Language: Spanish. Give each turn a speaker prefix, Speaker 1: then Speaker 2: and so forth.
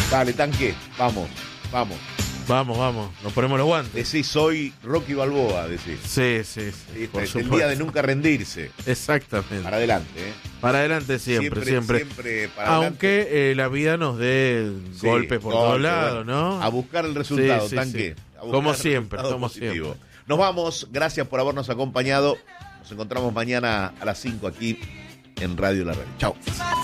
Speaker 1: Dale, tanque, vamos.
Speaker 2: Vamos, nos ponemos los guantes.
Speaker 1: Decís, soy Rocky Balboa, decís.
Speaker 2: Sí,
Speaker 1: Este es el día de nunca rendirse.
Speaker 2: Exactamente.
Speaker 1: Para adelante, ¿eh?
Speaker 2: Para adelante siempre.
Speaker 1: Siempre para
Speaker 2: aunque
Speaker 1: adelante.
Speaker 2: La vida nos dé golpes por todos lados, ¿no?
Speaker 1: A buscar el resultado,
Speaker 2: Sí,
Speaker 1: tanque.
Speaker 2: sí. Como siempre, siempre.
Speaker 1: Nos vamos, gracias por habernos acompañado. Nos encontramos mañana a las 5 aquí en Radio La Red. Chao.